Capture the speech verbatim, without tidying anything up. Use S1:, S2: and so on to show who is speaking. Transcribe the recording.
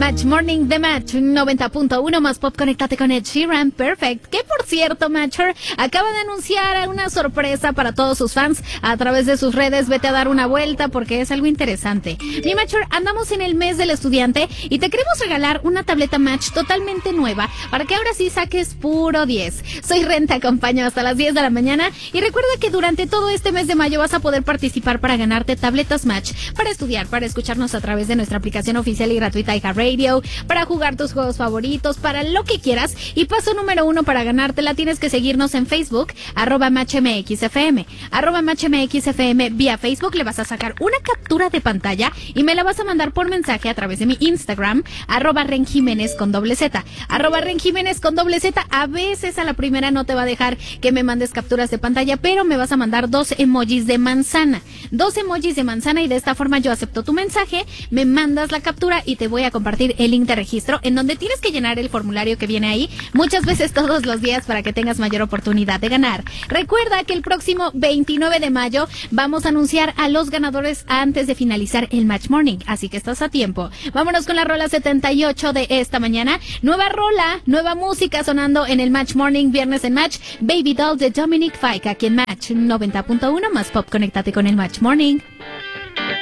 S1: Match Morning de Match noventa punto uno más pop. Conéctate con Ed Sheeran, Perfect, que por cierto, Matcher acaba de anunciar una sorpresa para todos sus fans a través de sus redes. Vete a dar una vuelta porque es algo interesante. Mi Matcher, andamos en el mes del estudiante y te queremos regalar una tableta Match totalmente nueva para que ahora sí saques puro diez. Soy Ren, te acompaño hasta las diez de la mañana y recuerda que durante todo este mes de mayo vas a poder participar para ganarte tabletas Match para estudiar, para escucharnos a través de nuestra aplicación oficial y gratuita iHeartRadio, para jugar tus juegos favoritos, para lo que quieras. Y paso número uno para ganártela, tienes que seguirnos en Facebook, arroba MatchMXFM, arroba MatchMXFM vía Facebook. Le vas a sacar una captura de pantalla y me la vas a mandar por mensaje a través de mi Instagram, arroba Ren Jiménez con doble Z, arroba Ren Jiménez con doble Z. A veces a la primera no te va a dejar que me mandes capturas de pantalla, pero me vas a mandar dos emojis de manzana, dos emojis de manzana y de esta forma yo acepto tu mensaje, me mandas la captura y te voy a compartir el link de registro en donde tienes que llenar el formulario que viene ahí muchas veces todos los días para que tengas mayor oportunidad de ganar. Recuerda que el próximo veintinueve de mayo vamos a anunciar a los ganadores antes de finalizar el Match Morning, así que estás a tiempo. Vámonos con la rola setenta y ocho de esta mañana. Nueva rola, nueva música sonando en el Match Morning, viernes en Match. Baby Doll de Dominic Fike aquí en Match noventa punto uno más pop. Conéctate con el Match Morning.